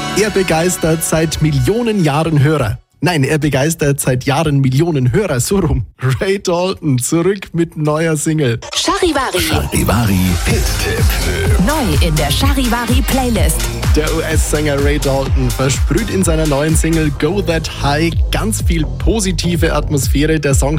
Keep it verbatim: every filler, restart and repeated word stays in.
Er begeistert seit Millionen Jahren Hörer. Nein, er begeistert seit Jahren Millionen Hörer, so rum. Ray Dalton, zurück mit neuer Single. Charivari. Charivari Hit-Tipp. Neu in der Charivari-Playlist. Der U S-Sänger Ray Dalton versprüht in seiner neuen Single Go That High ganz viel positive Atmosphäre. Der Song